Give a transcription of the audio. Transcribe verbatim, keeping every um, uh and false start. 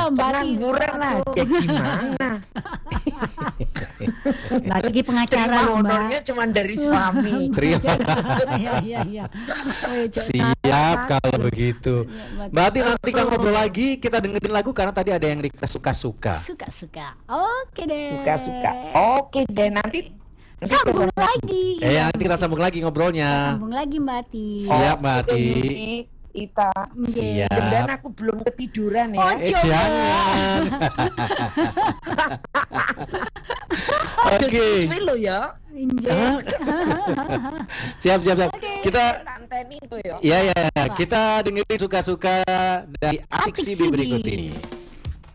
Mbak Pengangguran aja gimana? Mbak Kiki pengacara Terima loh, Mbak. honornya cuma dari suami. Terima. Iya iya iya. Siap kalau begitu. Mbak Ati, nanti kita ngobrol lagi, kita dengerin lagu karena tadi ada yang request suka-suka. Suka-suka. Oke deh. Suka-suka. Oke deh, nanti nanti Sambung kita- lagi. Eh, ya, nanti kita sambung lagi ngobrolnya. Sambung lagi Mbak Ati. Siap, Mbak Oke, Ati. Yuki, Ita. Siap. Dan aku belum ketiduran ya. Oh, Eh, coba. jangan. Oke. Sesuai lo ya. Ah. Siap, siap, siap. Kita Tanteni itu ya. ya ya, ya. Kita dengerin suka-suka dari Apik Apik Sibi Sibi. berikut ini.